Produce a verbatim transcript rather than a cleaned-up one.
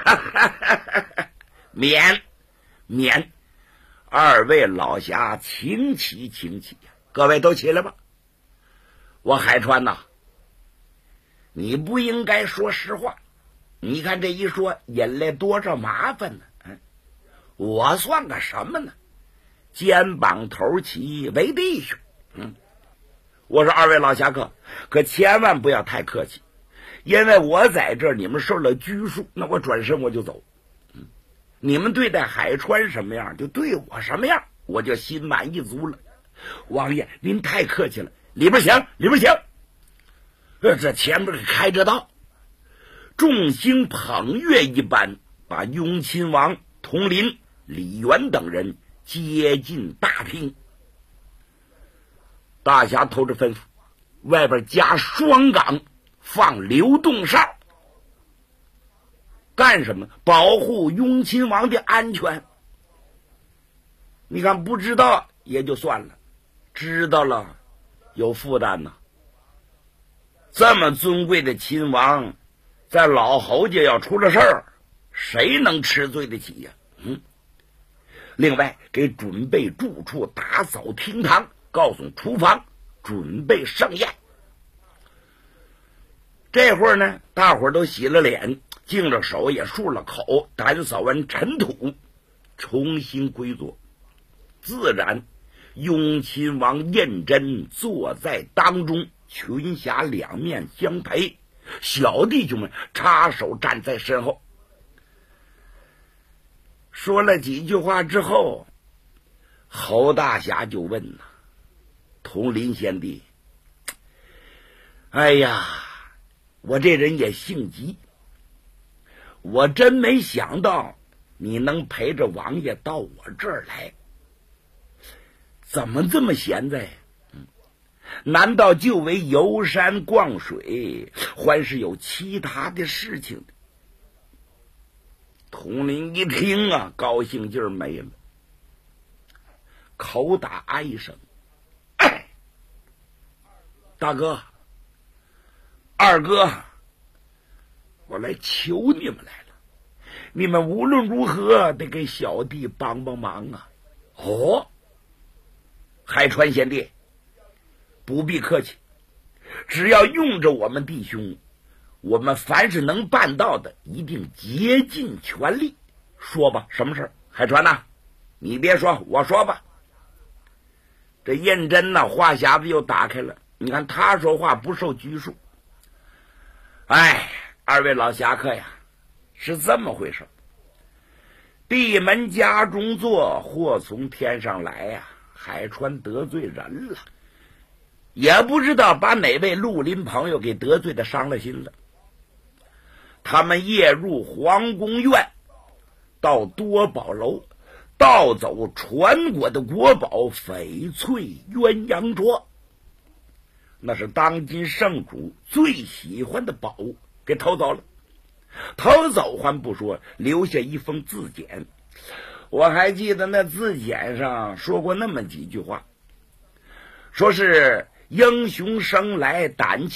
免免，二位老侠请起请起呀！各位都起来吧。我海川呐，你不应该说实话。你看这一说，引来多少麻烦呢？嗯，我算个什么呢？肩膀头齐为弟兄。嗯，我说二位老侠客，可千万不要太客气，因为我在这儿，你们受了拘束，那我转身我就走。嗯，你们对待海川什么样，就对我什么样，我就心满意足了。王爷，您太客气了，里边请，里边请。呃，这前边开着道，众星捧月一般，把雍亲王、佟林、李元等人接进大厅。大侠头着吩咐，外边加双岗，放流动哨，干什么？保护雍亲王的安全。你看，不知道也就算了，知道了有负担呐。这么尊贵的亲王，在老侯家要出了事儿，谁能吃罪得起呀？嗯。另外，给准备住处打扫厅堂，告诉厨房准备盛宴。这会儿呢，大伙儿都洗了脸，净着手，也漱了口，打扫完尘土，重新归坐。自然，雍亲王胤禛坐在当中，群侠两面相陪，小弟兄们插手站在身后。说了几句话之后，侯大侠就问呐：“佟林贤弟，哎呀，我这人也性急，我真没想到你能陪着王爷到我这儿来，怎么这么闲在？难道就为游山逛水，还是有其他的事情的？”佟林一听啊，高兴劲儿没了，口打哀声：“哎，大哥，二哥，我来求你们来了，你们无论如何得给小弟帮帮忙啊！”哦，海川贤弟，不必客气，只要用着我们弟兄，我们凡是能办到的，一定竭尽全力。说吧，什么事？海川呐，你别说，我说吧。这胤禛呐，话匣子又打开了。你看他说话不受拘束。哎，二位老侠客呀，是这么回事。闭门家中坐，祸从天上来呀、啊！海川得罪人了，也不知道把哪位绿林朋友给得罪的伤了心了。他们夜入皇宫院，到多宝楼，盗走传国的国宝翡翠鸳鸯镯，那是当今圣主最喜欢的宝物，给偷走了。偷走还不说，留下一封字简。我还记得那字简上说过那么几句话，说是英雄生来胆